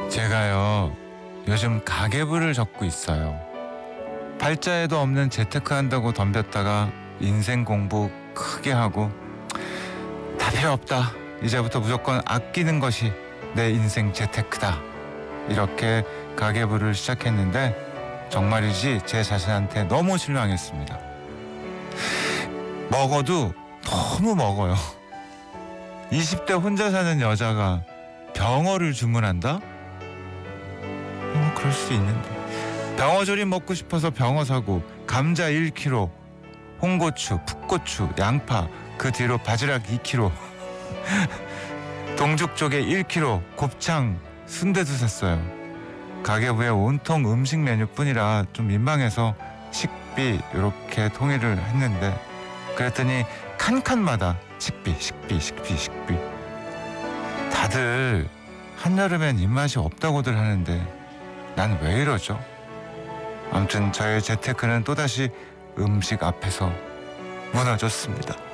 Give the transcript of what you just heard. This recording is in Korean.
제가요, 요즘 가계부를 적고 있어요. 팔자에도 없는 재테크 한다고 덤볐다가 인생 공부 크게 하고 다 필요 없다. 이제부터 무조건 아끼는 것이 내 인생 재테크다. 이렇게 가계부를 시작했는데 정말이지 제 자신한테 너무 실망했습니다. 먹어도 너무 먹어요. 20대 혼자 사는 여자가 병어를 주문한다? 그럴 수 있는데. 병어조림 먹고 싶어서 병어 사고 감자 1kg, 홍고추, 풋고추, 양파, 그 뒤로 바지락 2kg, 동죽조개 1kg, 곱창, 순대도 샀어요. 가계부에 온통 음식 메뉴뿐이라 좀 민망해서 식비 이렇게 통일을 했는데, 그랬더니 칸칸마다 식비. 다들 한여름엔 입맛이 없다고들 하는데 난 왜 이러죠? 아무튼 저의 재테크는 또다시 음식 앞에서 무너졌습니다.